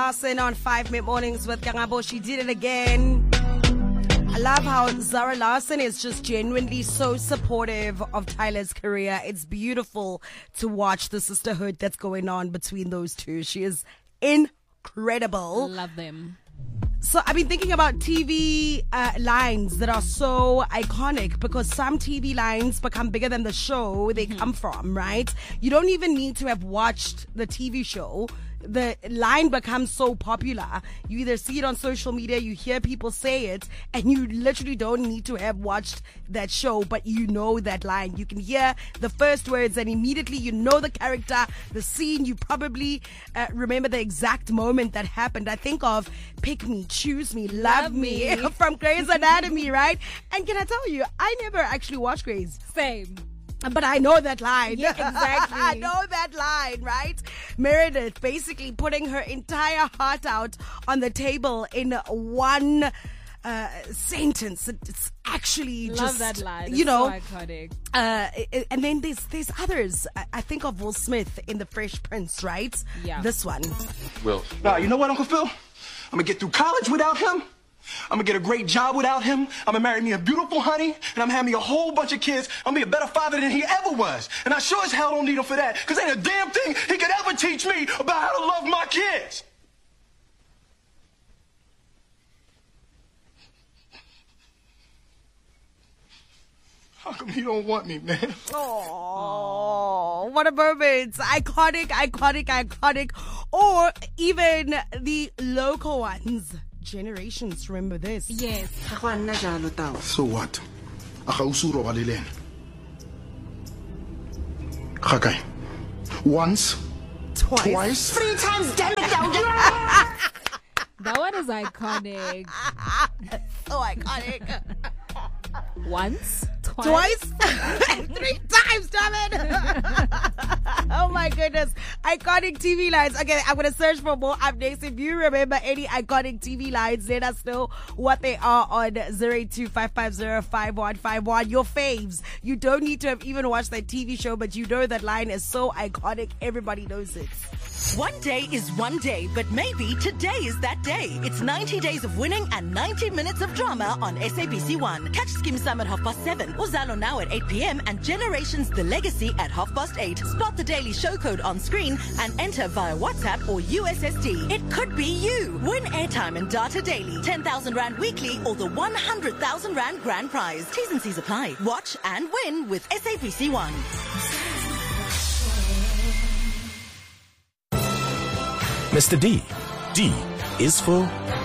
Larson on 5 Mid Mornings with Kangabo. She did it again. I love how Zara Larson is just genuinely so supportive of Tyler's career. It's beautiful to watch the sisterhood that's going on between those two. She is incredible. Love them. So I've been thinking about TV lines that are so iconic because some TV lines become bigger than the show they come from, right? You don't even need to have watched the TV show. The line becomes so popular. You either see it on social media, you hear people say it, and you literally don't need to have watched that show, but you know that line. You can hear the first words and immediately you know the character, the scene. You probably remember the exact moment that happened. I think of Pick Me, Choose Me, Love Me from Grey's Anatomy, right? And can I tell you, I never actually watched Grey's. Same. But I know that line. Yeah, exactly. I know that line, right? Meredith basically putting her entire heart out on the table in one sentence. It's actually Love just that line. You know, so iconic. And then there's others. I think of Will Smith in The Fresh Prince, right? Yeah. This one. Will. Nah, you know what, Uncle Phil? I'm gonna get through college without him. I'm gonna get a great job without him. I'm gonna marry me a beautiful honey, and I'm having a whole bunch of kids. I'm gonna be a better father than he ever was. And I sure as hell don't need him for that, because ain't a damn thing he could ever teach me about how to love my kids. How come he don't want me, man? Oh, what a moment. Iconic, iconic, iconic. Or even the local ones. Generations remember this. Yes. So what? Akausuro balilen. Hakai. Once. Twice. 3 times, damn it, down. That one is iconic. So iconic. Once, Twice? 3 times, damn it. Oh my goodness. Iconic TV lines. Okay, I'm going to search for more updates. If you remember any iconic TV lines, let us know what they are on 082-550-5151. Your faves. You don't need to have even watched that TV show, but you know that line is so iconic. Everybody knows it. One day is one day, but maybe today is that day. It's 90 days of winning and 90 minutes of drama on SABC1. Catch Skim Sam at 7:30, Uzalo now at 8 p.m. and Generations The Legacy at 8:30. Spot the daily show code on screen and enter via WhatsApp or USSD. It could be you. Win airtime and data daily, 10,000 Rand weekly or the 100,000 Rand grand prize. T's and C's apply. Watch and win with SABC1. Mr. D. D is for